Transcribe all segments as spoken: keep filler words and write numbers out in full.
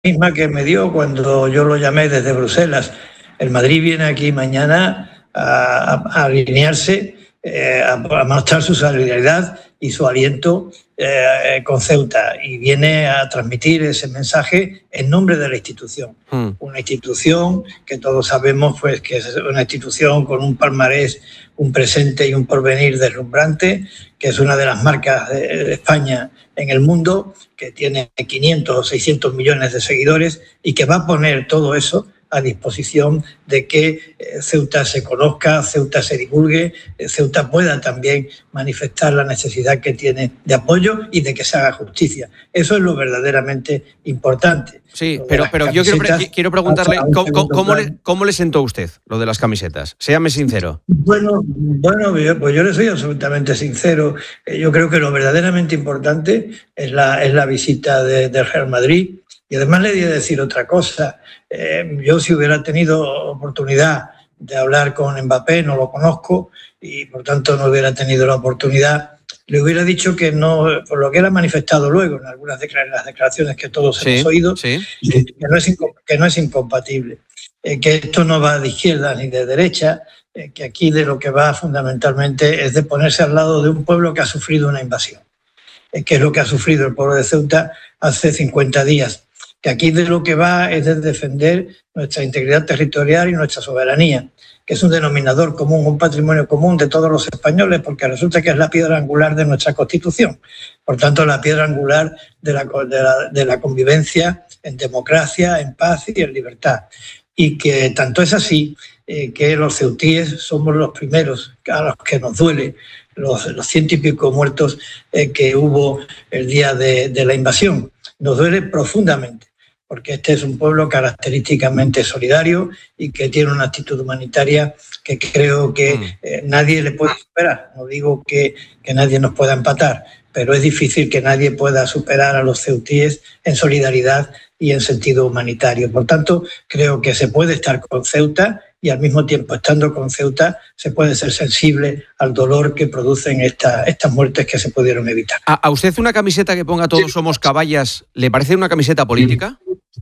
misma que me dio cuando yo lo llamé desde Bruselas. El Madrid viene aquí mañana a, a alinearse, eh, a, a mostrar su solidaridad y su aliento eh, con Ceuta, y viene a transmitir ese mensaje en nombre de la institución. Mm. Una institución que todos sabemos pues, que es una institución con un palmarés, un presente y un porvenir deslumbrante, que es una de las marcas de, de España en el mundo, que tiene quinientos o seiscientos millones de seguidores y que va a poner todo eso a disposición de que Ceuta se conozca, Ceuta se divulgue, Ceuta pueda también manifestar la necesidad que tiene de apoyo y de que se haga justicia. Eso es lo verdaderamente importante. Sí, pero, pero yo quiero, pre- quiero preguntarle, ¿cómo, cómo, le, ¿cómo le sentó a usted lo de las camisetas? Séame sincero. Bueno, bueno, pues yo le soy absolutamente sincero. Yo creo que lo verdaderamente importante es la, es la visita de, del Real Madrid. Y además le voy a decir otra cosa. Eh, yo si hubiera tenido oportunidad de hablar con Mbappé, no lo conozco y por tanto no hubiera tenido la oportunidad, le hubiera dicho que no, por lo que él ha manifestado luego en algunas de las declaraciones que todos sí, hemos oído, sí. que, no es, que no es incompatible, eh, que esto no va de izquierda ni de derecha, eh, que aquí de lo que va fundamentalmente es de ponerse al lado de un pueblo que ha sufrido una invasión, eh, que es lo que ha sufrido el pueblo de Ceuta hace cincuenta días. Que aquí de lo que va es de defender nuestra integridad territorial y nuestra soberanía, que es un denominador común, un patrimonio común de todos los españoles, porque resulta que es la piedra angular de nuestra Constitución. Por tanto, la piedra angular de la, de la, de la convivencia en democracia, en paz y en libertad. Y que tanto es así eh, que los ceutíes somos los primeros a los que nos duele los, los ciento y pico muertos eh, que hubo el día de, de la invasión. Nos duele profundamente, porque este es un pueblo característicamente solidario y que tiene una actitud humanitaria que creo que eh, nadie le puede superar. No digo que, que nadie nos pueda empatar, pero es difícil que nadie pueda superar a los ceutíes en solidaridad y en sentido humanitario. Por tanto, creo que se puede estar con Ceuta y al mismo tiempo, estando con Ceuta, se puede ser sensible al dolor que producen esta, estas muertes que se pudieron evitar. ¿A, a usted una camiseta que ponga todos somos caballas le parece una camiseta política?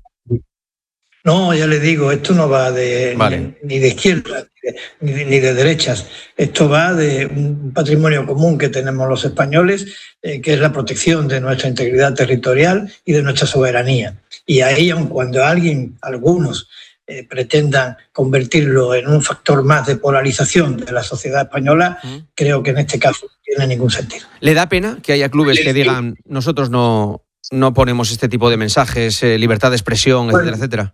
No, ya le digo, esto no va de vale. ni, ni de izquierda ni de, ni de derechas. Esto va de un patrimonio común que tenemos los españoles, eh, que es la protección de nuestra integridad territorial y de nuestra soberanía. Y ahí, aun cuando alguien, algunos, eh, pretendan convertirlo en un factor más de polarización de la sociedad española, mm. creo que en este caso no tiene ningún sentido. ¿Le da pena que haya clubes que digan nosotros no, no ponemos este tipo de mensajes, eh, libertad de expresión, bueno, etcétera, etcétera?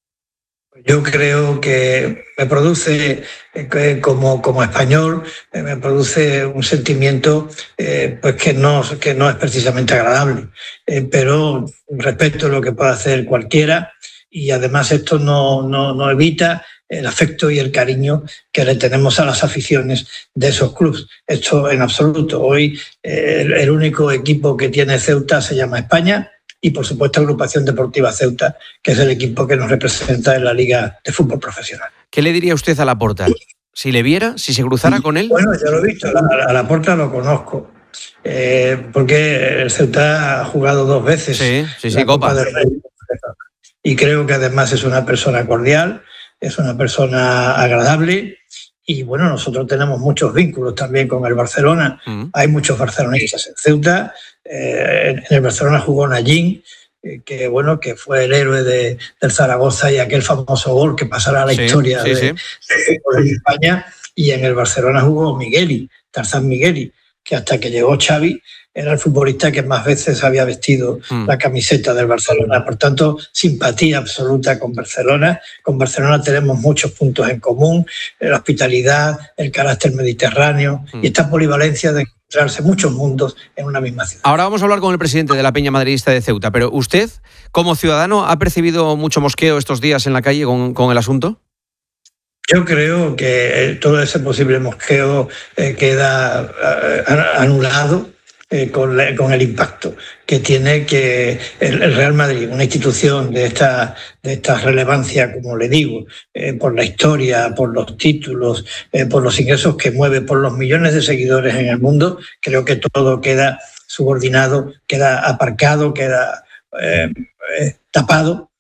Yo creo que me produce, eh, como, como español, eh, me produce un sentimiento eh, pues que, no, que no es precisamente agradable, eh, pero respeto lo que pueda hacer cualquiera y además esto no, no, no evita el afecto y el cariño que le tenemos a las aficiones de esos clubes. Esto en absoluto. Hoy eh, el, el único equipo que tiene Ceuta se llama España, y por supuesto Agrupación Deportiva Ceuta, que es el equipo que nos representa en la Liga de Fútbol Profesional. ¿Qué le diría usted a Laporta? Si le viera, si se cruzara con él. Bueno, ya lo he visto, a Laporta lo conozco, eh, porque el Ceuta ha jugado dos veces sí, sí, sí, Copa del Rey, y creo que además es una persona cordial, es una persona agradable. Y bueno, nosotros tenemos muchos vínculos también con el Barcelona. Mm. Hay muchos barcelonistas en Ceuta. Eh, en el Barcelona jugó Nayín, eh, que bueno, que fue el héroe de, del Zaragoza y aquel famoso gol que pasará a la sí, historia sí, de, sí. de, de España. Y en el Barcelona jugó Migueli, Tarzán Migueli, que hasta que llegó Xavi era el futbolista que más veces había vestido mm. la camiseta del Barcelona. Por tanto, simpatía absoluta con Barcelona. Con Barcelona tenemos muchos puntos en común, la hospitalidad, el carácter mediterráneo mm. y esta polivalencia de encontrarse muchos mundos en una misma ciudad. Ahora vamos a hablar con el presidente de la Peña Madridista de Ceuta, pero usted, como ciudadano, ¿ha percibido mucho mosqueo estos días en la calle con, con el asunto? Yo creo que todo ese posible mosqueo eh, queda eh, anulado Eh, con, la, con el impacto que tiene que el, el Real Madrid, una institución de esta, de esta relevancia, como le digo, eh, por la historia, por los títulos, eh, por los ingresos que mueve, por los millones de seguidores en el mundo, creo que todo queda subordinado, queda aparcado, queda eh, eh, tapado